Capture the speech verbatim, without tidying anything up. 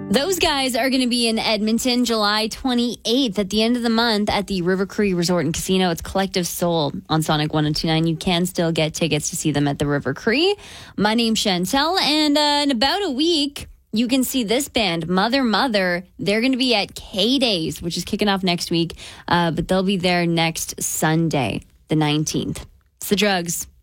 Those guys are going to be in Edmonton July twenty-eighth at the end of the month at the River Cree Resort and Casino. It's Collective Soul on Sonic one oh two point nine. You can still get tickets to see them at the River Cree. My name's Chantel, and uh, in about a week, you can see this band, Mother Mother. They're going to be at K-Days, which is kicking off next week, uh, but they'll be there next Sunday, the nineteenth. It's The Drugs.